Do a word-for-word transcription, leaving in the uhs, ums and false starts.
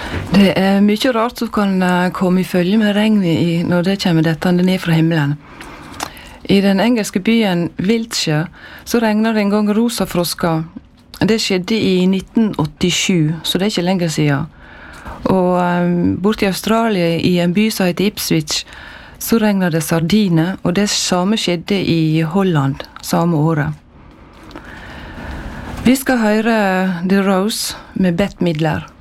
Det er mye rart som kan komme i følge med regn i, når det kommer dettende ned fra himmelen. I den engelske byen Wiltshire så regner det en gang rosa frosker. Det skjedde i nitten åttisju, så det er ikke lenger siden. Og um, bort i Australia, i en by som heter Ipswich, så regner det sardiner, og det samme skjedde i Holland samme året. Vi skal høre The Rose med Bette Midler.